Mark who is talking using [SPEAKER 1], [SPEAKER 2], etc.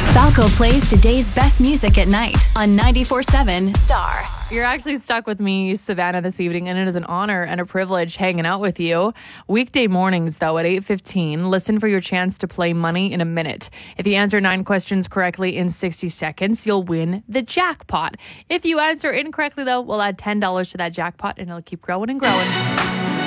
[SPEAKER 1] Falco plays today's best music at night on 94.7 Star.
[SPEAKER 2] You're actually stuck with me, Savannah, this evening, and it is an honor and a privilege hanging out with you. Weekday mornings, though, at 8:15, listen for your chance to play Money in a Minute. If you answer 9 questions correctly in 60 seconds, you'll win the jackpot. If you answer incorrectly, though, we'll add $10 to that jackpot, and it'll keep growing and growing.